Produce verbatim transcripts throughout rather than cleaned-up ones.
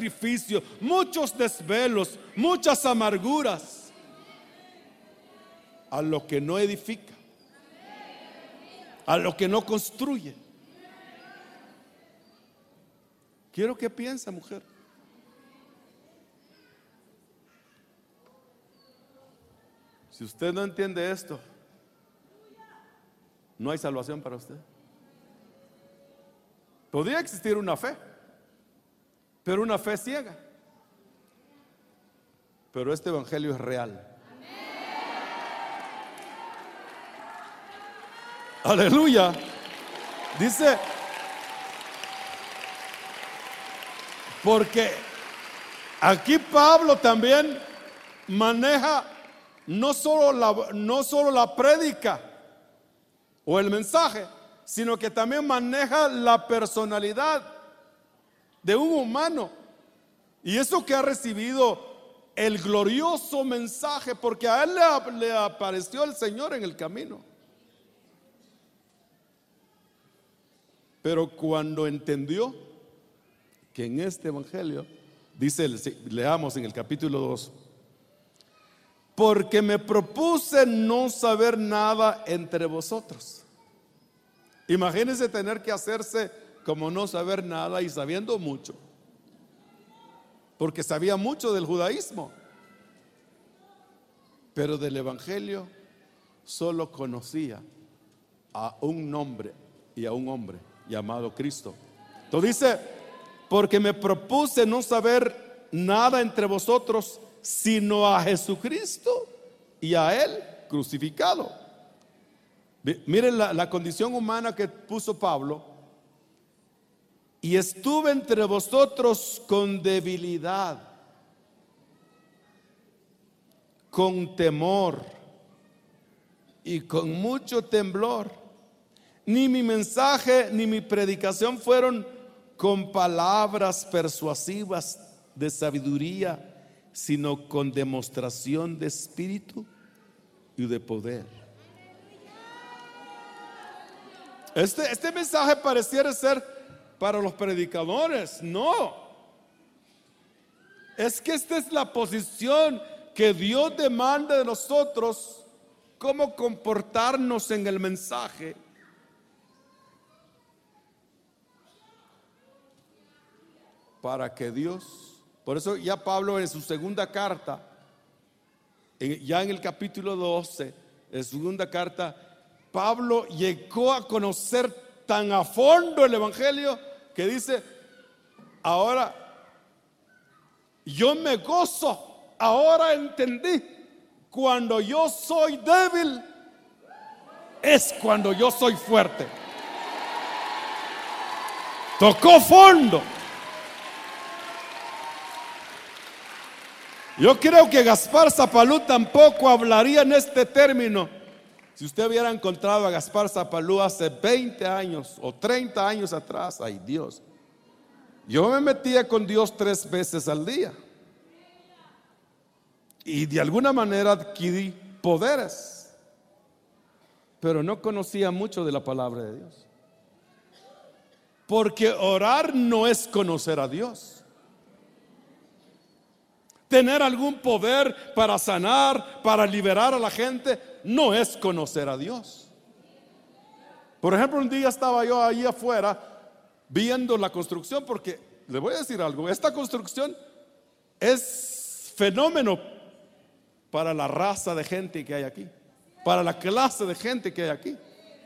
sacrificios, muchos desvelos, muchas amarguras a lo que no edifica, a lo que no construye. Quiero que piense, mujer. Si usted no entiende esto, no hay salvación para usted. Podría existir una fe, pero una fe ciega. Pero este evangelio es real. Aleluya. Dice, porque aquí Pablo también maneja no solo la, no solo la prédica o el mensaje, sino que también maneja la personalidad de un humano. Y eso que ha recibido el glorioso mensaje, porque a él le, le apareció el Señor en el camino. Pero cuando entendió que en este evangelio, dice, leamos en el capítulo dos, porque me propuse no saber nada entre vosotros. Imagínense tener que hacerse como no saber nada y sabiendo mucho, porque sabía mucho del judaísmo, pero del evangelio solo conocía a un nombre y a un hombre llamado Cristo. Entonces dice, porque me propuse no saber nada entre vosotros sino a Jesucristo y a Él crucificado. Miren la, la condición humana que puso Pablo. Y estuve entre vosotros con debilidad, con temor y con mucho temblor. Ni mi mensaje ni mi predicación fueron con palabras persuasivas de sabiduría, sino con demostración de espíritu y de poder. Este, este mensaje pareciera ser para los predicadores. No, es que esta es la posición que Dios demanda de nosotros, cómo comportarnos en el mensaje. Para que Dios, por eso ya Pablo en su segunda carta, ya en el capítulo doce, en su segunda carta, Pablo llegó a conocer tan a fondo el evangelio que dice, ahora yo me gozo, ahora entendí, cuando yo soy débil es cuando yo soy fuerte. Tocó fondo. Yo creo que Gaspar Zapalú tampoco hablaría en este término si usted hubiera encontrado a Gaspar Zapalú hace veinte años o treinta años atrás. Ay, Dios, yo me metía con Dios tres veces al día y de alguna manera adquirí poderes, pero no conocía mucho de la palabra de Dios, porque orar no es conocer a Dios. Tener algún poder para sanar, para liberar a la gente, no es conocer a Dios. Por ejemplo, un día estaba yo ahí afuera viendo la construcción, porque le voy a decir algo, esta construcción es fenómeno para la raza de gente que hay aquí, para la clase de gente que hay aquí.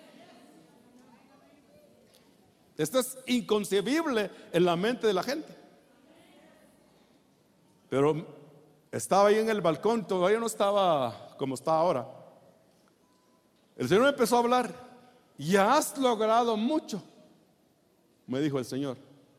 Esto es inconcebible en la mente de la gente. Pero estaba ahí en el balcón, todavía no estaba como está ahora. El Señor me empezó a hablar. Ya has logrado mucho, me dijo el Señor.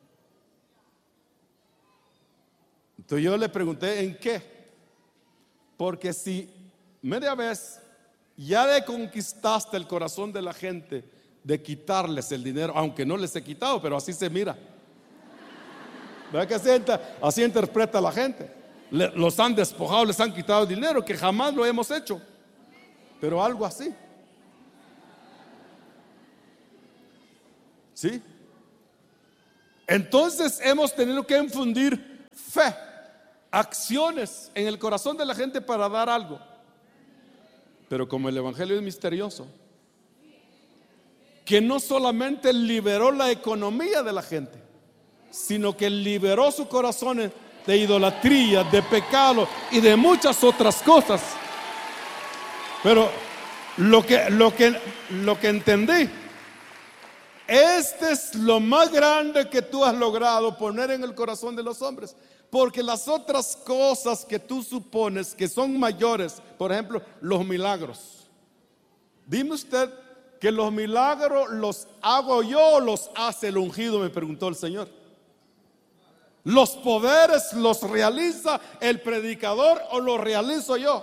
Entonces yo le pregunté, ¿en qué? Porque si media vez ya le conquistaste el corazón de la gente de quitarles el dinero, aunque no les he quitado, pero así se mira. ¿Verdad que así, así interpreta la gente? Le, los han despojado, les han quitado el dinero, que jamás lo hemos hecho, pero algo así. ¿Sí? Entonces hemos tenido que infundir fe, acciones en el corazón de la gente para dar algo. Pero como el evangelio es misterioso, que no solamente liberó la economía de la gente, sino que liberó sus corazones de idolatría, de pecado y de muchas otras cosas. Pero lo que, lo que, lo que entendí, este es lo más grande que tú has logrado poner en el corazón de los hombres. Porque las otras cosas que tú supones que son mayores, por ejemplo, los milagros. Dime usted que los milagros los hago yo o los hace el ungido, me preguntó el Señor. Los poderes los realiza el predicador o los realizo yo.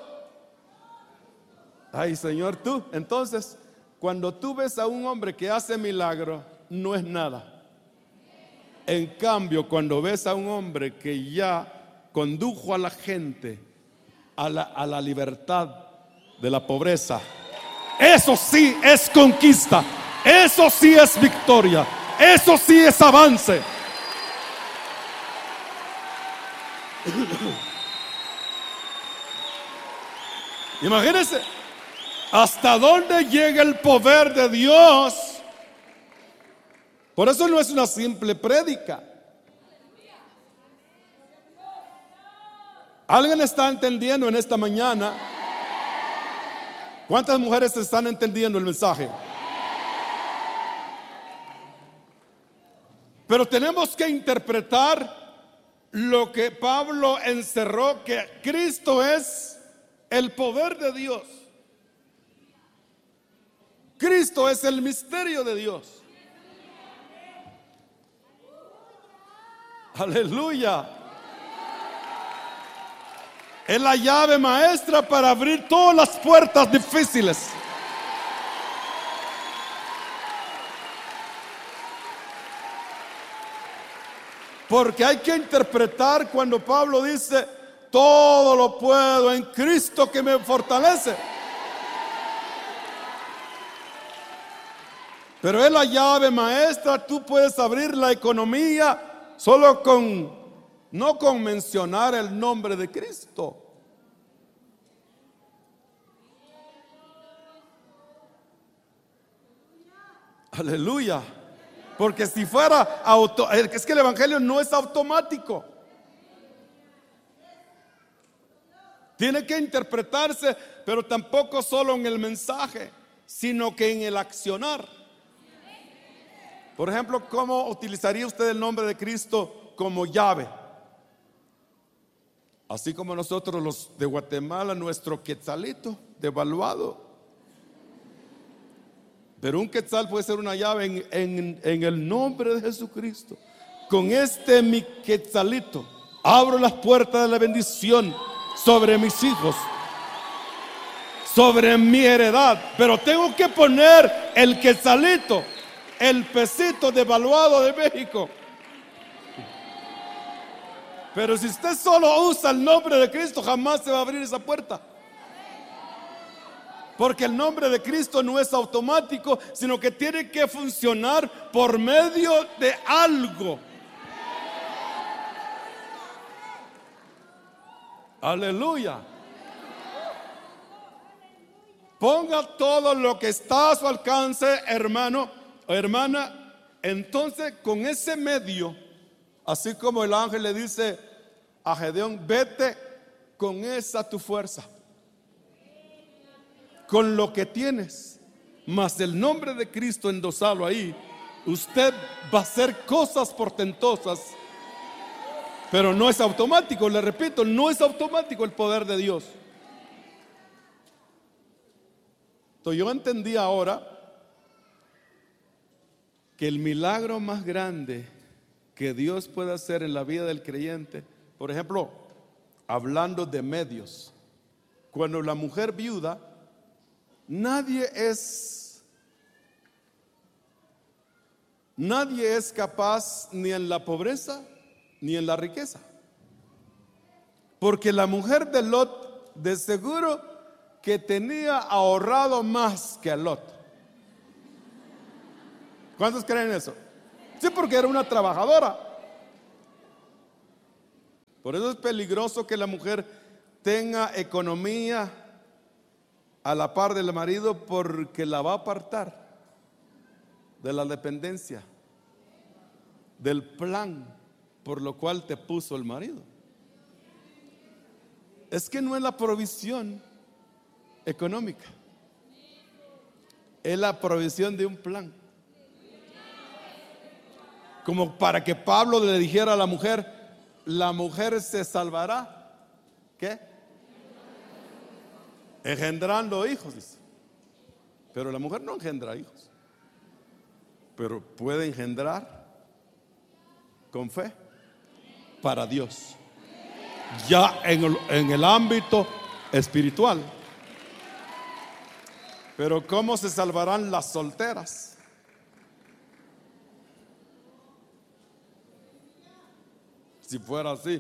Ay, Señor, tú. Entonces, cuando tú ves a un hombre que hace milagro, no es nada. En cambio, cuando ves a un hombre que ya condujo a la gente a la, a la libertad de la pobreza, eso sí es conquista, eso sí es victoria, eso sí es avance. Imagínense hasta dónde llega el poder de Dios. Por eso no es una simple prédica. ¿Alguien está entendiendo en esta mañana? ¿Cuántas mujeres están entendiendo el mensaje? Pero tenemos que interpretar lo que Pablo encerró, que Cristo es el poder de Dios. Cristo es el misterio de Dios. Aleluya. Es la llave maestra para abrir todas las puertas difíciles. Porque hay que interpretar cuando Pablo dice: todo lo puedo en Cristo que me fortalece. Pero es la llave maestra. Tú puedes abrir la economía solo con, no con mencionar el nombre de Cristo. Aleluya. Porque si fuera auto, es que el evangelio no es automático. Tiene que interpretarse, pero tampoco solo en el mensaje, sino que en el accionar. Por ejemplo, ¿cómo utilizaría usted el nombre de Cristo como llave? Así como nosotros los de Guatemala, nuestro quetzalito devaluado. Pero un quetzal puede ser una llave en, en, en el nombre de Jesucristo. Con este mi quetzalito abro las puertas de la bendición sobre mis hijos, sobre mi heredad. Pero tengo que poner el quetzalito, el pesito devaluado de México. Pero si usted solo usa el nombre de Cristo, jamás se va a abrir esa puerta. Porque el nombre de Cristo no es automático, sino que tiene que funcionar por medio de algo. Aleluya. Ponga todo lo que está a su alcance, hermano o hermana. Entonces, con ese medio, así como el ángel le dice a Gedeón: vete con esa tu fuerza, con lo que tienes, más el nombre de Cristo endosado ahí, usted va a hacer cosas portentosas. Pero no es automático, le repito, no es automático el poder de Dios. Entonces yo entendí ahora que el milagro más grande que Dios puede hacer en la vida del creyente, por ejemplo, hablando de medios, cuando la mujer viuda, nadie es nadie es capaz ni en la pobreza ni en la riqueza, porque la mujer de Lot de seguro que tenía ahorrado más que Lot. ¿Cuántos creen eso? Sí, porque era una trabajadora. Por eso es peligroso que la mujer tenga economía a la par del marido, porque la va a apartar de la dependencia, del plan por lo cual te puso el marido. Es que no es la provisión económica, es la provisión de un plan. Como para que Pablo le dijera a la mujer: la mujer se salvará, ¿qué? Engendrando hijos, dice. Pero la mujer no engendra hijos, pero puede engendrar con fe para Dios, ya en el, en el ámbito espiritual. Pero ¿cómo se salvarán las solteras? Si fuera así,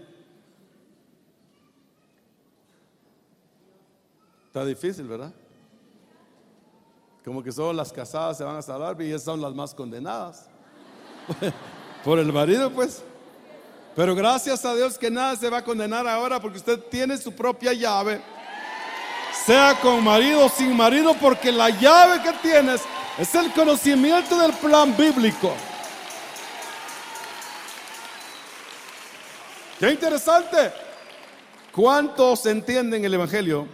está difícil, ¿verdad? Como que solo las casadas se van a salvar y esas son las más condenadas por el marido, pues. Pero gracias a Dios que nada se va a condenar ahora, porque usted tiene su propia llave, sea con marido o sin marido, porque la llave que tienes es el conocimiento del plan bíblico. Qué interesante. ¿Cuántos entienden el evangelio?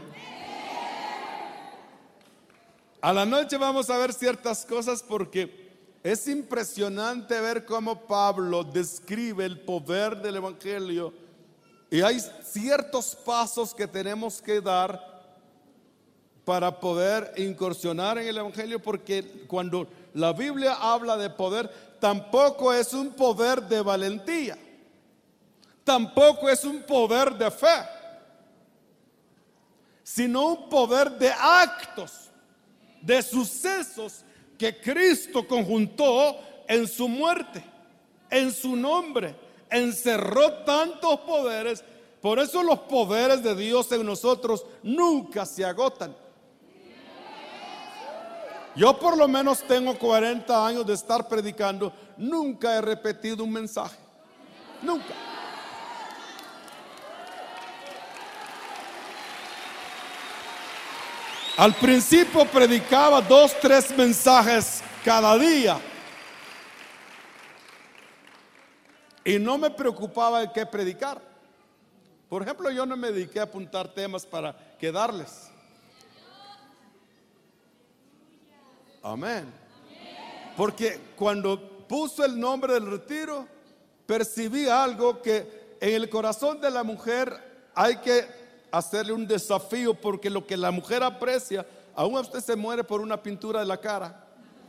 A la noche vamos a ver ciertas cosas, porque es impresionante ver cómo Pablo describe el poder del evangelio, y hay ciertos pasos que tenemos que dar para poder incursionar en el evangelio, porque cuando la Biblia habla de poder, tampoco es un poder de valentía, tampoco es un poder de fe, sino un poder de actos, de sucesos que Cristo conjuntó en su muerte, en su nombre. Encerró tantos poderes. Por eso los poderes de Dios en nosotros nunca se agotan. Yo por lo menos tengo cuarenta años de estar predicando, nunca he repetido un mensaje, nunca. Al principio predicaba dos, tres mensajes cada día, y no me preocupaba de qué predicar. Por ejemplo, yo no me dediqué a apuntar temas para quedarles. Amén. Porque cuando puso el nombre del retiro, percibí algo, que en el corazón de la mujer hay que hacerle un desafío, porque lo que la mujer aprecia, aún usted se muere por una pintura de la cara.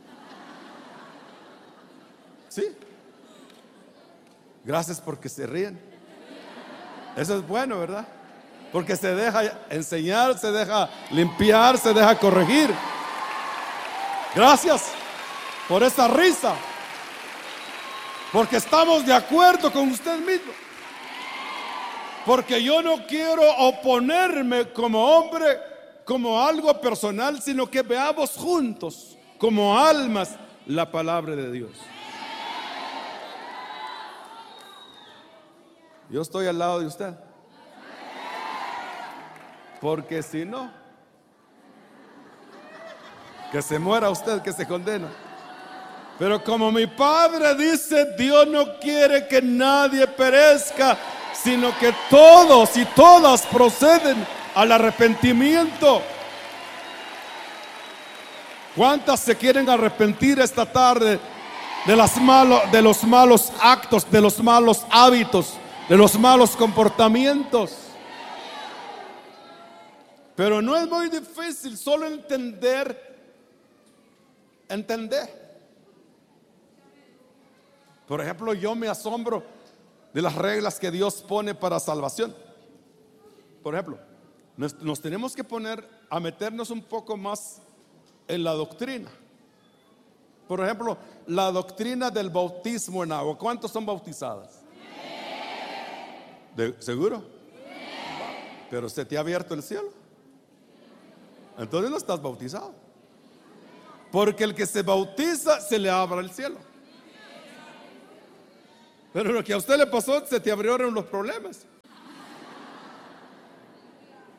¿Sí? Gracias porque se ríen. Eso es bueno, ¿verdad? Porque se deja enseñar, se deja limpiar, se deja corregir. Gracias por esa risa, porque estamos de acuerdo con usted mismo. Porque yo no quiero oponerme como hombre, como algo personal, sino que veamos juntos, como almas, la palabra de Dios. Yo estoy al lado de usted, porque si no, que se muera usted, que se condena. Pero como mi Padre dice, Dios no quiere que nadie perezca, sino que todos y todas proceden al arrepentimiento. ¿Cuántas se quieren arrepentir esta tarde de, las malo, de los malos actos, de los malos hábitos, de los malos comportamientos? Pero no es muy difícil, solo entender, entender. Por ejemplo, yo me asombro de las reglas que Dios pone para salvación. Por ejemplo, nos, nos tenemos que poner a meternos un poco más en la doctrina. Por ejemplo, la doctrina del bautismo en agua. ¿Cuántos son bautizadas? ¿De, ¿Seguro? Pero se te ha abierto el cielo, entonces no estás bautizado. Porque el que se bautiza, se le abre el cielo. Pero lo que a usted le pasó, se te abrieron los problemas.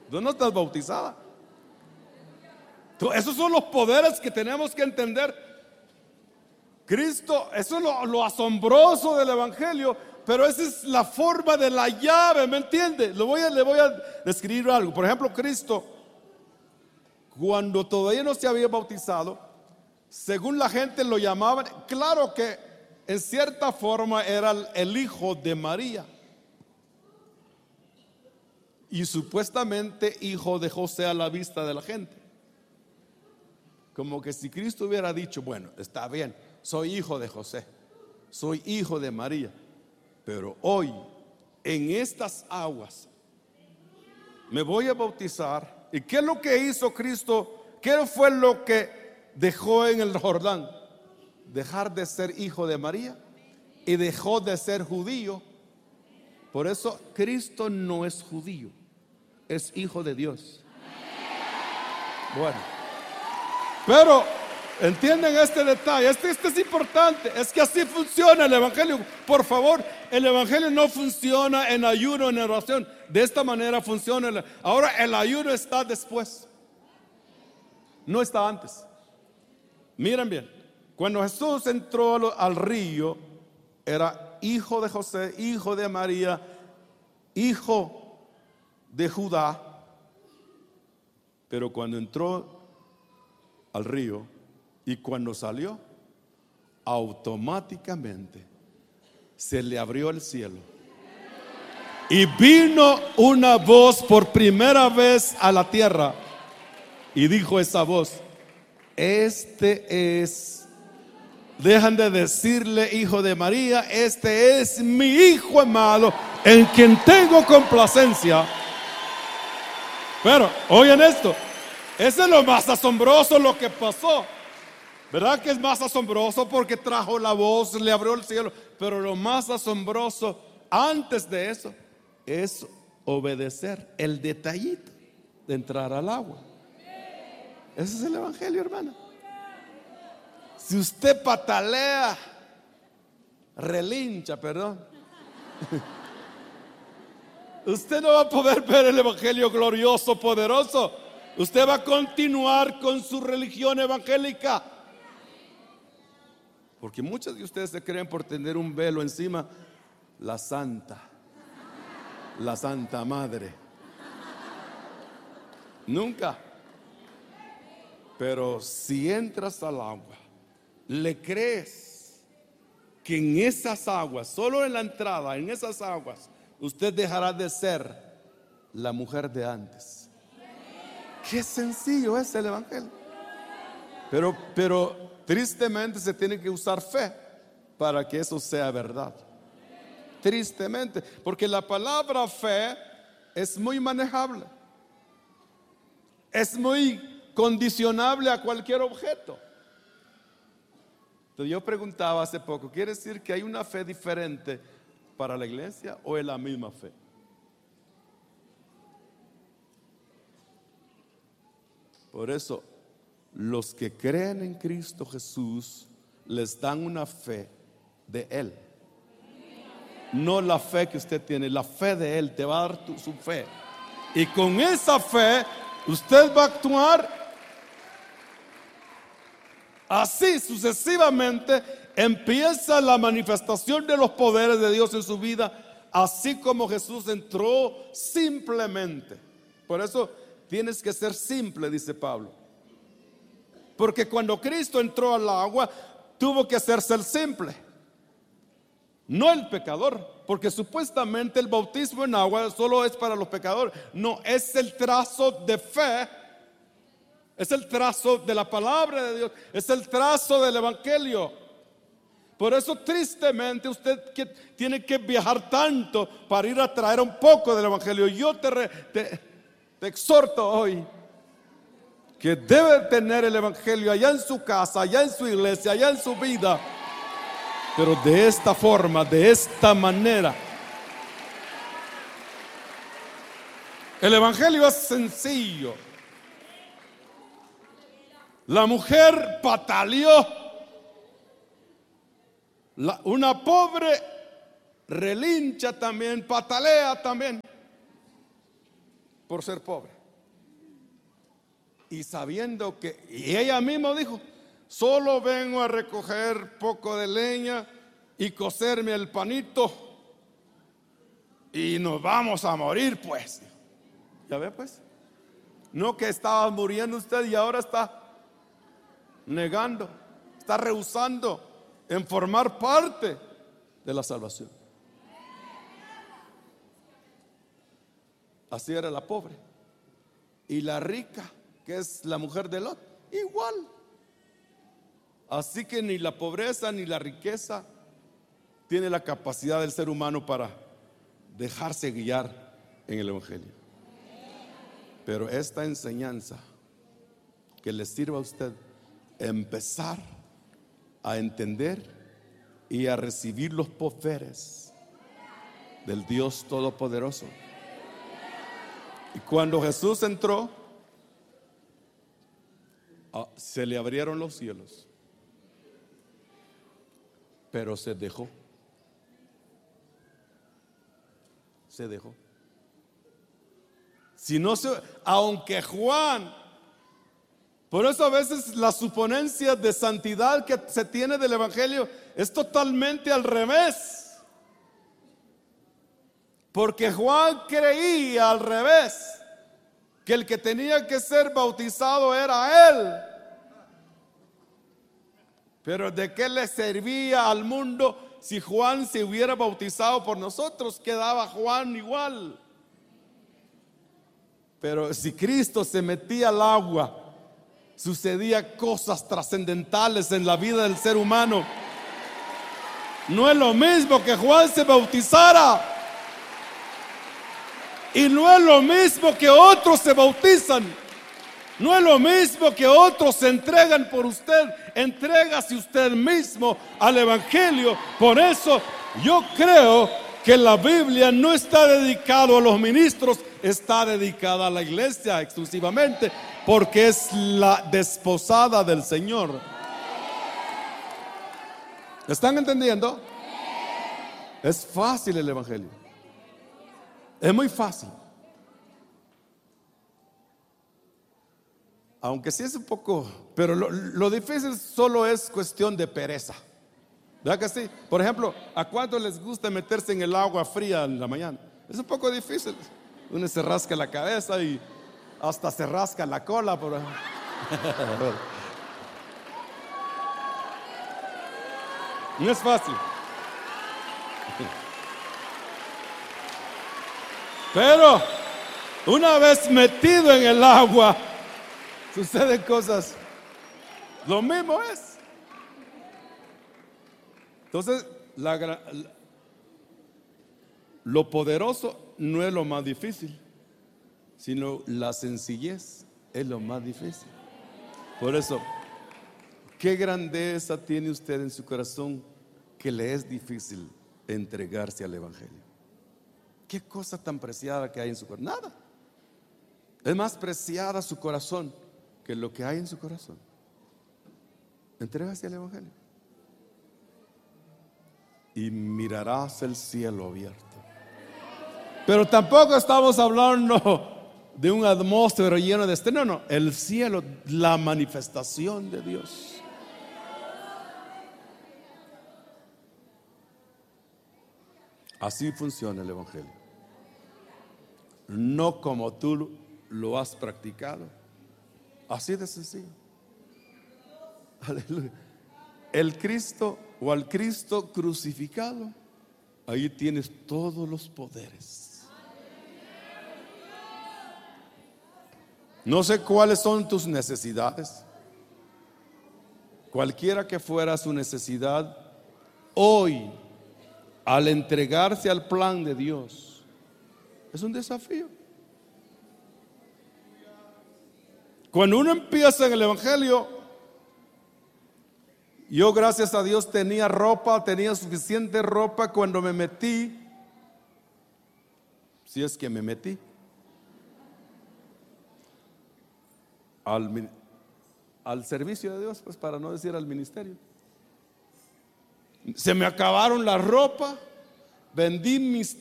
Tú no estás bautizada. Tú, esos son los poderes que tenemos que entender. Cristo, eso es lo, lo asombroso del Evangelio, pero esa es la forma de la llave, ¿me entiende? Le voy a, le voy a describir algo. Por ejemplo, Cristo, cuando todavía no se había bautizado, según la gente lo llamaban, claro que en cierta forma era el hijo de María y supuestamente hijo de José a la vista de la gente. Como que si Cristo hubiera dicho, bueno, está bien, soy hijo de José, soy hijo de María, pero hoy en estas aguas me voy a bautizar. ¿Y qué es lo que hizo Cristo? ¿Qué fue lo que dejó en el Jordán? Dejar de ser hijo de María y dejó de ser judío. Por eso Cristo no es judío, es hijo de Dios. Bueno, pero entienden este detalle, este, este es importante, es que así funciona el Evangelio. Por favor, el Evangelio no funciona en ayuno, en oración. De esta manera funciona el, ahora el ayuno está después, no está antes. Miren bien, cuando Jesús entró al río, era hijo de José, hijo de María, hijo de Judá. Pero cuando entró al río y cuando salió, automáticamente se le abrió el cielo y vino una voz por primera vez a la tierra y dijo esa voz: este es, dejan de decirle hijo de María, este es mi hijo amado en quien tengo complacencia. Pero oigan esto, ese es lo más asombroso lo que pasó. ¿Verdad que es más asombroso? Porque trajo la voz, le abrió el cielo. Pero lo más asombroso antes de eso es obedecer el detallito de entrar al agua. Ese es el Evangelio, hermano. Si usted patalea, relincha, perdón, usted no va a poder ver el Evangelio glorioso, poderoso. Usted va a continuar con su religión evangélica. Porque muchos de ustedes se creen por tener un velo encima, la santa, la Santa Madre. Nunca. Pero si entras al agua, le crees que en esas aguas, solo en la entrada, en esas aguas, usted dejará de ser la mujer de antes. Qué sencillo es el Evangelio. Pero, pero tristemente se tiene que usar fe para que eso sea verdad. Tristemente, porque la palabra fe es muy manejable, es muy condicionable a cualquier objeto. Entonces yo preguntaba hace poco, ¿quiere decir que hay una fe diferente para la iglesia o es la misma fe? Por eso los que creen en Cristo Jesús les dan una fe de Él, no la fe que usted tiene, la fe de Él. Te va a dar tu, su fe, y con esa fe usted va a actuar así sucesivamente. Empieza la manifestación de los poderes de Dios en su vida, así como Jesús entró simplemente. Por eso tienes que ser simple, dice Pablo. Porque cuando Cristo entró al agua, tuvo que hacerse el simple, no el pecador. Porque supuestamente el bautismo en agua solo es para los pecadores. No, es el trazo de fe, es el trazo de la palabra de Dios, es el trazo del Evangelio. Por eso tristemente usted que tiene que viajar tanto para ir a traer un poco del Evangelio. Yo te, re, te, te exhorto hoy que debe tener el Evangelio allá en su casa, allá en su iglesia, allá en su vida, pero de esta forma, de esta manera. El Evangelio es sencillo. La mujer pataleó. La, una pobre relincha también, patalea también por ser pobre. y sabiendo que, y ella misma dijo, solo vengo a recoger poco de leña y cocerme el panito y nos vamos a morir pues. Ya ve pues, no que estaba muriendo usted y ahora está negando, está rehusando en formar parte de la salvación. Así era la pobre. Y la rica, que es la mujer de Lot, igual. Así que ni la pobreza ni la riqueza tiene la capacidad del ser humano para dejarse guiar en el Evangelio. Pero esta enseñanza que le sirva a usted empezar a entender y a recibir los poderes del Dios Todopoderoso. Y cuando Jesús entró, se le abrieron los cielos, pero se dejó. Se dejó. Si no se, aunque Juan, por eso a veces la suponencia de santidad que se tiene del Evangelio es totalmente al revés. Porque Juan creía al revés, que el que tenía que ser bautizado era él. Pero ¿de qué le servía al mundo si Juan se hubiera bautizado por nosotros? Quedaba Juan igual. Pero si Cristo se metía al agua, sucedía cosas trascendentales en la vida del ser humano. No es lo mismo que Juan se bautizara. Y no es lo mismo que otros se bautizan. No es lo mismo que otros se entregan por usted. Entrégase usted mismo al Evangelio. Por eso yo creo que la Biblia no está dedicada a los ministros, está dedicada a la iglesia exclusivamente, porque es la desposada del Señor. ¿Están entendiendo? Es fácil el Evangelio. Es muy fácil. Aunque sí es un poco, pero lo, lo difícil solo es cuestión de pereza. ¿Verdad que sí? Por ejemplo, ¿a cuántos les gusta meterse en el agua fría en la mañana? Es un poco difícil. Uno se rasca la cabeza y hasta se rasca la cola. Por... No es fácil. Pero una vez metido en el agua, suceden cosas. Lo mismo es. Entonces, la, la, lo poderoso no es lo más difícil, sino la sencillez es lo más difícil. Por eso, ¿qué grandeza tiene usted en su corazón que le es difícil entregarse al Evangelio? ¿Qué cosa tan preciada que hay en su corazón? Nada. Es más preciada su corazón que lo que hay en su corazón. Entrégase al Evangelio y mirarás el cielo abierto. Pero tampoco estamos hablando de un atmósfero lleno de estrellas. No, no, el cielo, la manifestación de Dios. Así funciona el Evangelio. No como tú lo has practicado. Así de sencillo. Aleluya. El Cristo o al Cristo crucificado, ahí tienes todos los poderes. No sé cuáles son tus necesidades. Cualquiera que fuera su necesidad, hoy, al entregarse al plan de Dios, es un desafío. Cuando uno empieza en el Evangelio, yo gracias a Dios tenía ropa, tenía suficiente ropa cuando me metí, si es que me metí, al, al servicio de Dios, pues para no decir al ministerio. Se me acabaron la ropa, vendí mis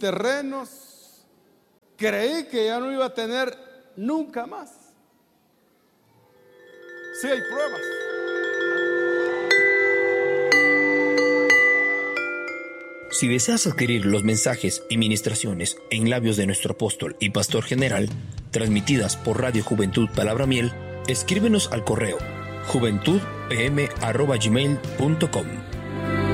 terrenos, creí que ya no iba a tener nunca más. Sí hay pruebas. Si deseas adquirir los mensajes y ministraciones en labios de nuestro apóstol y pastor general, transmitidas por Radio Juventud Palabra Miel, escríbenos al correo juventud p m arroba gmail punto com.